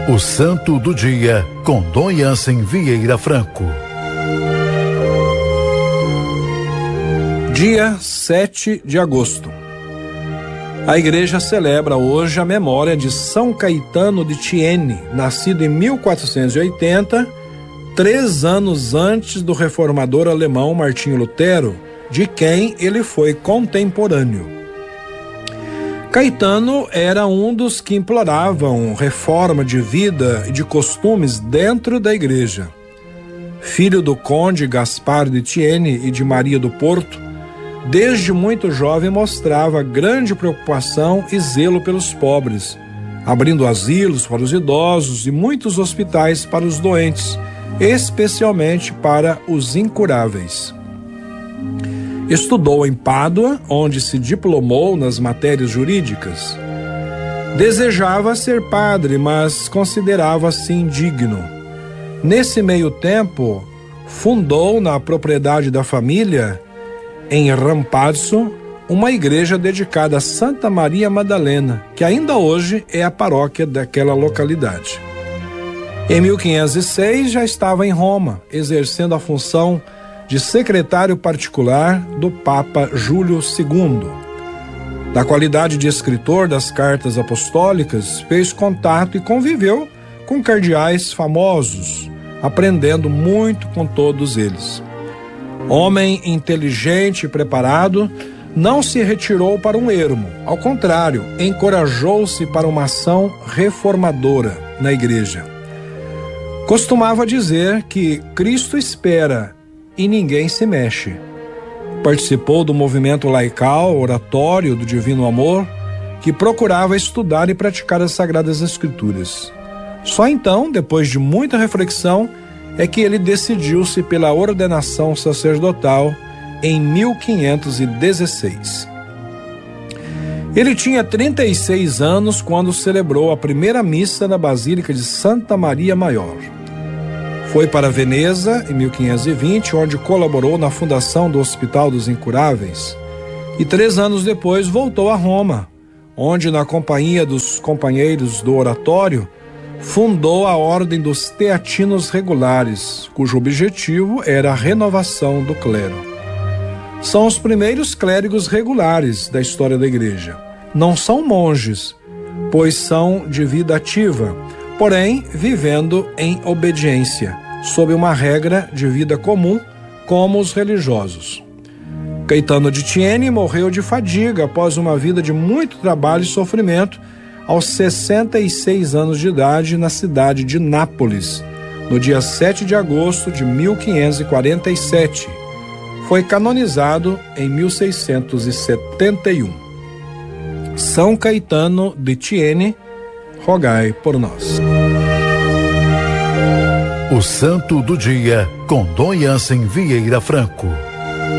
O Santo do Dia, com Dom Jansen Vieira Franco. Dia 7 de agosto. A igreja celebra hoje a memória de São Caetano de Thiene, nascido em 1480, 3 anos antes do reformador alemão Martinho Lutero, de quem ele foi contemporâneo. Caetano era um dos que imploravam reforma de vida e de costumes dentro da igreja. Filho do conde Gaspar de Thiene e de Maria do Porto, desde muito jovem mostrava grande preocupação e zelo pelos pobres, abrindo asilos para os idosos e muitos hospitais para os doentes, especialmente para os incuráveis. Estudou em Pádua, onde se diplomou nas matérias jurídicas. Desejava ser padre, mas considerava-se indigno. Nesse meio tempo, fundou na propriedade da família, em Rampazzo, uma igreja dedicada a Santa Maria Madalena, que ainda hoje é a paróquia daquela localidade. Em 1506 já estava em Roma, exercendo a função de secretário particular do Papa Júlio II. Na qualidade de escritor das cartas apostólicas, fez contato e conviveu com cardeais famosos, aprendendo muito com todos eles. Homem inteligente e preparado, não se retirou para um ermo, ao contrário, encorajou-se para uma ação reformadora na igreja. Costumava dizer que Cristo espera e ninguém se mexe. Participou do movimento laical, oratório do Divino Amor, que procurava estudar e praticar as Sagradas Escrituras. Só então, depois de muita reflexão, é que ele decidiu-se pela ordenação sacerdotal em 1516. Ele tinha 36 anos quando celebrou a primeira missa na Basílica de Santa Maria Maior. Foi para Veneza em 1520, onde colaborou na fundação do Hospital dos Incuráveis, e 3 anos depois voltou a Roma, onde, na companhia dos companheiros do oratório, fundou a Ordem dos Teatinos Regulares, cujo objetivo era a renovação do clero. São os primeiros clérigos regulares da história da igreja. Não são monges, pois são de vida ativa, porém vivendo em obediência, sob uma regra de vida comum, como os religiosos. Caetano de Thiene morreu de fadiga após uma vida de muito trabalho e sofrimento aos 66 anos de idade na cidade de Nápoles, no dia 7 de agosto de 1547. Foi canonizado em 1671. São Caetano de Thiene, rogai por nós. O Santo do Dia, com Dom Jansen Vieira Franco.